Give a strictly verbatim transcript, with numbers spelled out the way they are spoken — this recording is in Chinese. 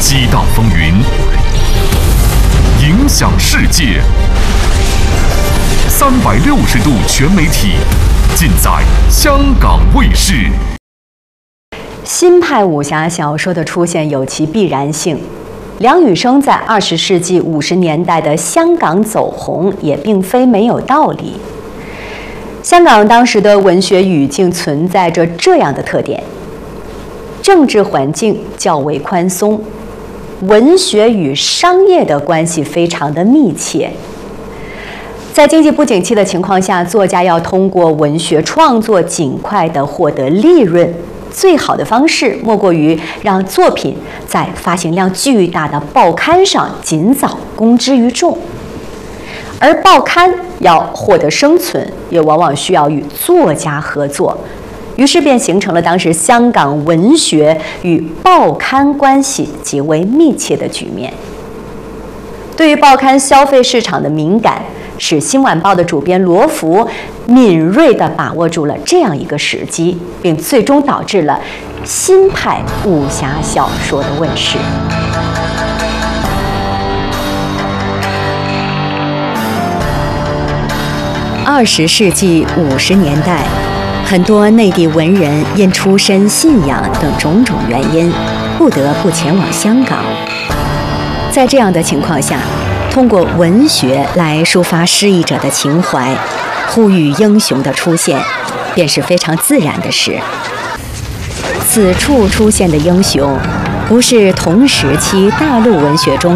激荡风云，影响世界。三百六十度全媒体，尽在香港卫视。 新派武侠小说的出现有其必然性。梁羽生在二十世纪五十年代的香港走红，也并非没有道理。香港当时的文学语境存在着这样的特点：政治环境较为宽松，文学与商业的关系非常的密切。在经济不景气的情况下，作家要通过文学创作尽快地获得利润，最好的方式莫过于让作品在发行量巨大的报刊上尽早公之于众。而报刊要获得生存，也往往需要与作家合作，于是便形成了当时香港文学与报刊关系极为密切的局面。对于报刊消费市场的敏感，使《新晚报》的主编罗浮敏锐地把握住了这样一个时机，并最终导致了新派武侠小说的问世。二十世纪五十年代，很多内地文人因出身、信仰等种种原因，不得不前往香港。在这样的情况下，通过文学来抒发失意者的情怀，呼吁英雄的出现，便是非常自然的事。此处出现的英雄，不是同时期大陆文学中